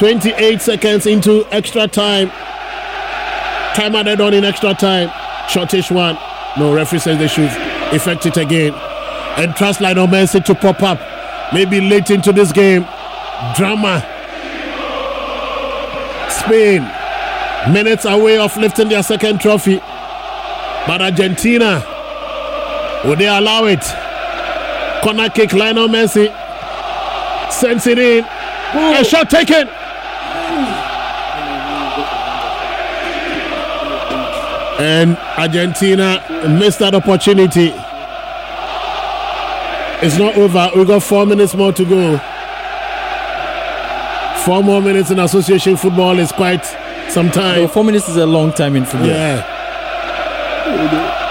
28 seconds into extra time. Time added on in extra time. Shortish one. No, referee says they should effect it again. And trust Lionel Messi to pop up. Maybe late into this game. Drama. Spain, minutes away of lifting their second trophy. But Argentina, will they allow it? Corner kick, Lionel Messi sends it in. A shot taken. And Argentina missed that opportunity. It's not over. We got 4 minutes more to go. 4 more minutes in association football is quite some time. 4 minutes is a long time in football. Yeah.